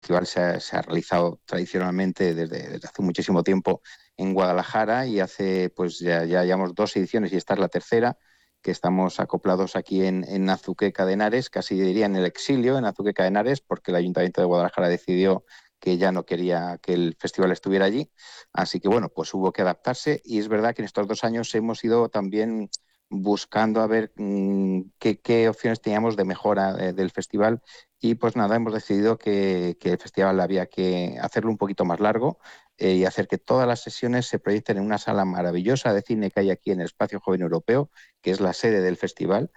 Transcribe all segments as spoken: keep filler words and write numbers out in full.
festival se ha, se ha realizado tradicionalmente desde, desde hace muchísimo tiempo en Guadalajara y hace pues ya, ya llevamos dos ediciones y esta es la tercera, que estamos acoplados aquí en, en Azuqueca de Henares, casi diría en el exilio, en Azuqueca de Henares, porque el Ayuntamiento de Guadalajara decidió que ya no quería que el festival estuviera allí. Así que bueno, pues hubo que adaptarse y es verdad que en estos dos años hemos ido también buscando a ver mmm, qué, qué opciones teníamos de mejora eh, del festival y pues nada, hemos decidido que, que el festival había que hacerlo un poquito más largo eh, y hacer que todas las sesiones se proyecten en una sala maravillosa de cine que hay aquí en el Espacio Joven Europeo, que es la sede del festival,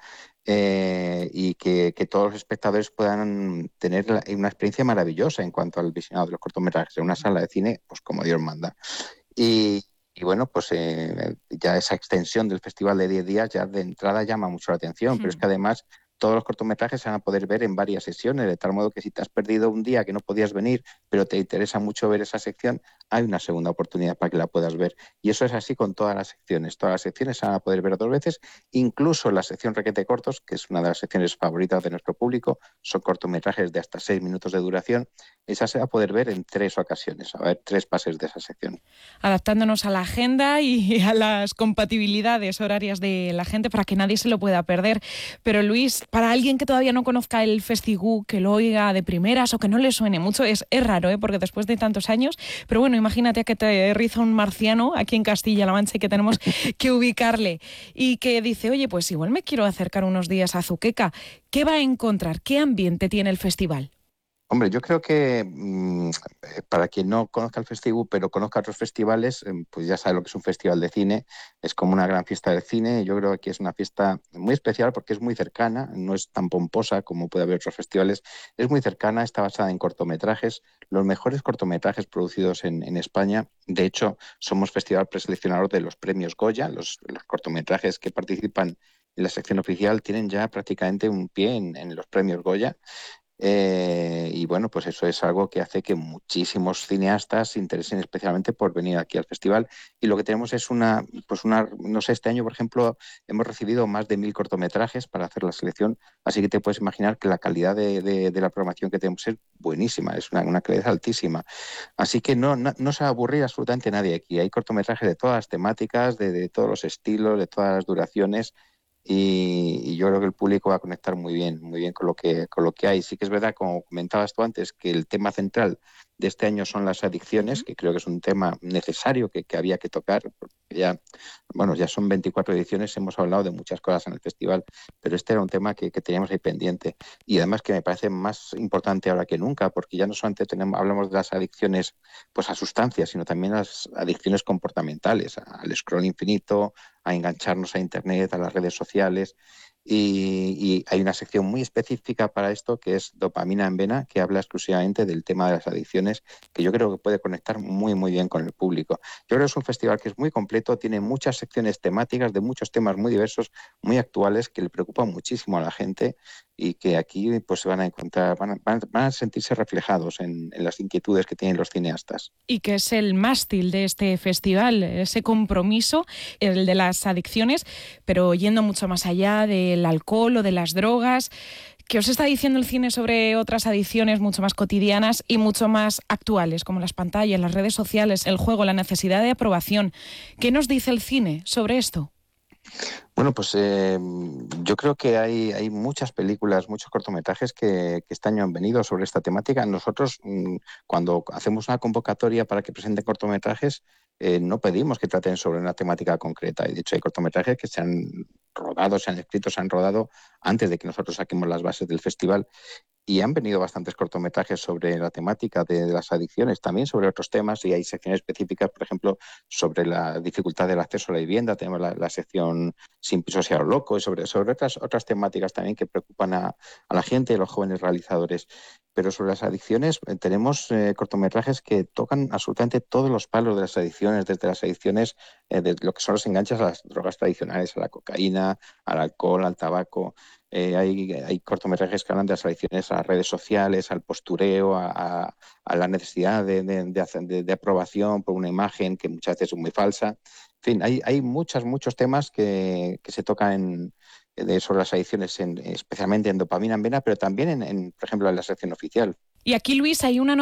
eh, y que, que todos los espectadores puedan tener la, una experiencia maravillosa en cuanto al visionado de los cortometrajes en una sala de cine, pues como Dios manda. Y, y bueno, pues eh, ya esa extensión del festival de diez días ya de entrada llama mucho la atención, pero es que además todos los cortometrajes se van a poder ver en varias sesiones, de tal modo que si te has perdido un día que no podías venir, pero te interesa mucho ver esa sección, hay una segunda oportunidad para que la puedas ver. Y eso es así con todas las secciones. Todas las secciones se van a poder ver dos veces, incluso la sección Requete Cortos, que es una de las secciones favoritas de nuestro público, son cortometrajes de hasta seis minutos de duración, esa se va a poder ver en tres ocasiones, a ver, tres pases de esa sección. Adaptándonos a la agenda y a las compatibilidades horarias de la gente para que nadie se lo pueda perder. Pero Luis, para alguien que todavía no conozca el Festigú, que lo oiga de primeras o que no le suene mucho, es, es raro, ¿eh? Porque después de tantos años, pero bueno, imagínate que te riza un marciano aquí en Castilla-La Mancha y que tenemos que ubicarle y que dice, oye, pues igual me quiero acercar unos días a Azuqueca. ¿Qué va a encontrar? ¿Qué ambiente tiene el festival? Hombre, yo creo que mmm, para quien no conozca el Festival, pero conozca otros festivales, eh, pues ya sabe lo que es un festival de cine. Es como una gran fiesta de cine. Yo creo que es una fiesta muy especial porque es muy cercana, no es tan pomposa como puede haber otros festivales. Es muy cercana, está basada en cortometrajes, los mejores cortometrajes producidos en, en España. De hecho, somos festival preseleccionador de los premios Goya. Los, los cortometrajes que participan en la sección oficial tienen ya prácticamente un pie en, en los premios Goya. Eh, y bueno, pues eso es algo que hace que muchísimos cineastas se interesen especialmente por venir aquí al festival. Y lo que tenemos es una, pues una, no sé, este año, por ejemplo, hemos recibido más de mil cortometrajes para hacer la selección, así que te puedes imaginar que la calidad de, de, de la programación que tenemos es buenísima, es una, una calidad altísima. Así que no, no, no se va a aburrir absolutamente nadie aquí. Hay cortometrajes de todas las temáticas, de, de todos los estilos, de todas las duraciones. Y, y yo creo que el público va a conectar muy bien, muy bien con lo que con lo que hay. Sí que es verdad, como comentabas tú antes, que el tema central de este año son las adicciones, que creo que es un tema necesario que, que había que tocar, porque ya, bueno, ya son veinticuatro ediciones, hemos hablado de muchas cosas en el festival, pero este era un tema que, que teníamos ahí pendiente. Y además que me parece más importante ahora que nunca, porque ya no solamente tenemos, hablamos de las adicciones pues, a sustancias, sino también las adicciones comportamentales, al scroll infinito, a engancharnos a Internet, a las redes sociales. Y, y hay una sección muy específica para esto que es Dopamina en Vena, que habla exclusivamente del tema de las adicciones, que yo creo que puede conectar muy, muy bien con el público. Yo creo que es un festival que es muy completo, tiene muchas secciones temáticas de muchos temas muy diversos, muy actuales, que le preocupan muchísimo a la gente y que aquí pues se van a encontrar, van a, van a sentirse reflejados en, en las inquietudes que tienen los cineastas. Y que es el mástil de este festival, ese compromiso, el de las adicciones, pero yendo mucho más allá del alcohol o de las drogas. ¿Qué os está diciendo el cine sobre otras adicciones mucho más cotidianas y mucho más actuales, como las pantallas, las redes sociales, el juego, la necesidad de aprobación? ¿Qué nos dice el cine sobre esto? Bueno, pues eh, yo creo que hay, hay muchas películas, muchos cortometrajes que, que este año han venido sobre esta temática. Nosotros, mmm, cuando hacemos una convocatoria para que presenten cortometrajes, eh, no pedimos que traten sobre una temática concreta. Y de hecho, hay cortometrajes que se han rodado, se han escrito, se han rodado antes de que nosotros saquemos las bases del festival. Y han venido bastantes cortometrajes sobre la temática de, de las adicciones, también sobre otros temas, y hay secciones específicas, por ejemplo, sobre la dificultad del acceso a la vivienda. Tenemos la, la sección Sin piso sea lo loco, y sobre, sobre otras, otras temáticas también que preocupan a, a la gente y a los jóvenes realizadores. Pero sobre las adicciones eh, tenemos eh, cortometrajes que tocan absolutamente todos los palos de las adicciones, desde las adicciones eh, de lo que son los enganches a las drogas tradicionales, a la cocaína, al alcohol, al tabaco. Eh, hay, hay cortometrajes que hablan de las adicciones a las redes sociales, al postureo, a, a, a la necesidad de, de, de, de, de aprobación por una imagen que muchas veces es muy falsa. En fin, hay, hay muchos, muchos temas que, que se tocan en, de sobre las adicciones, en, especialmente en dopamina en vena, pero también, en, en, por ejemplo, en la sección oficial. Y aquí, Luis, hay una